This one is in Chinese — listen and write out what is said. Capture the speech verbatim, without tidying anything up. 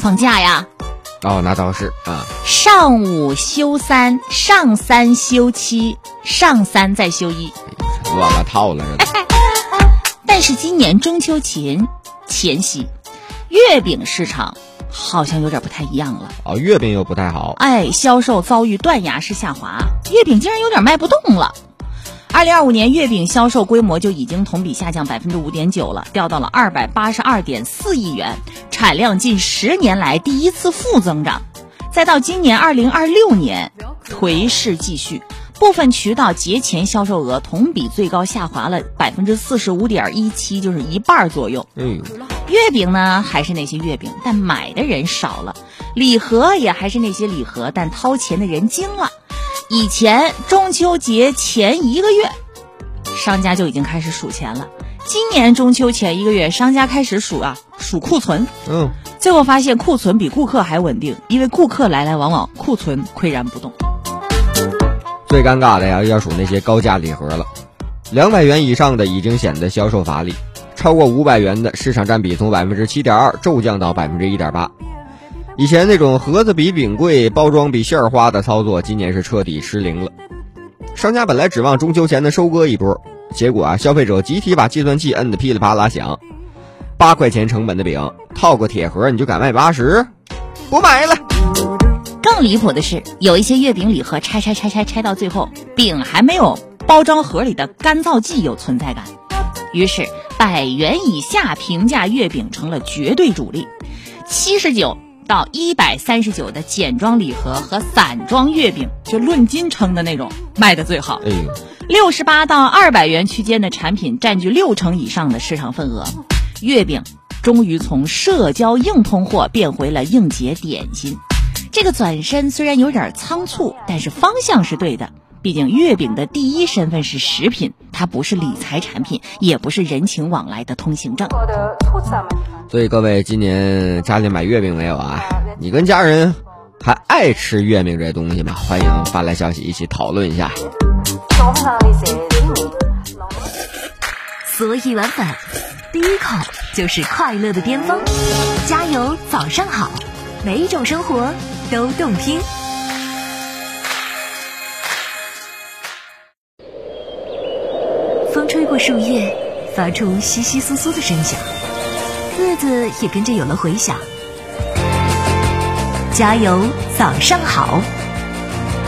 放假呀。 哦，那倒是啊。 上五休三，上三休七，上三再休一， 乱了套了。 但是今年中秋前前夕，月饼市场好像有点不太一样了。 哦，月饼又不太好。 哎，销售遭遇断崖式下滑，月饼竟然有点卖不动了。二零二五年月饼销售规模就已经同比下降百分之五点九了，掉到了二百八十二点四亿元，产量近十年来第一次负增长。再到今年二零二六年，颓势继续，部分渠道节前销售额同比最高下滑了百分之四十五点一七，就是一半左右。 嗯， 月饼呢还是那些月饼，但买的人少了；礼盒也还是那些礼盒，但掏钱的人精了。以前中秋节前一个月，商家就已经开始数钱了。今年中秋前一个月，商家开始数啊数库存。 嗯， 最后发现库存比顾客还稳定，因为顾客来来往往，库存岿然不动。 最尴尬的呀，要数那些高价礼盒了。两百元以上的已经显得销售乏力，超过五百元的市场占比从百分之七点二骤降到百分之一点八。以前那种盒子比饼贵，包装比馅儿花的操作，今年是彻底失灵了。商家本来指望中秋前的收割一波，结果啊，消费者集体把计算器摁得噼里啪啦响。八块钱成本的饼，套个铁盒你就敢卖八十？不买了。 更离谱的是，有一些月饼礼盒拆拆拆拆拆到最后，饼还没有包装盒里的干燥剂有存在感。于是百元以下平价月饼成了绝对主力。七十九到一百三十九的简装礼盒和散装月饼，就论斤称的那种，卖的最好。 哎呦， 六十八到二百元区间的产品占据六成以上的市场份额。月饼终于从社交硬通货变回了应节点心。这个转身虽然有点仓促，但是方向是对的。毕竟月饼的第一身份是食品，它不是理财产品，也不是人情往来的通行证。 所以各位今年家里买月饼没有啊？你跟家人还爱吃月饼这东西吗？欢迎发来消息一起讨论一下。 所以晚饭第一口就是快乐的巅峰，加油早上好，每一种生活都动听。风吹过树叶，发出窸窸窣窣的声响，日子也跟着有了回响。加油早上好。